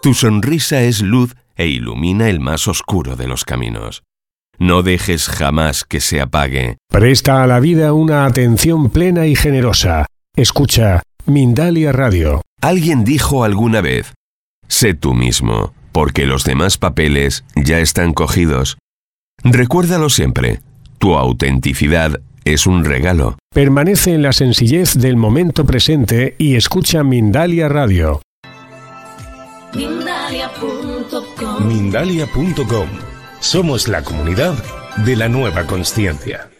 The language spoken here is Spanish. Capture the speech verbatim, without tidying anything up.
Tu sonrisa es luz e ilumina el más oscuro de los caminos. No dejes jamás que se apague. Presta a la vida una atención plena y generosa. Escucha Mindalia Radio. Alguien dijo alguna vez: sé tú mismo, porque los demás papeles ya están cogidos. Recuérdalo siempre, tu autenticidad es un regalo. Permanece en la sencillez del momento presente y escucha Mindalia Radio. Mindalia punto com. Mindalia punto com. Somos la comunidad de la nueva consciencia.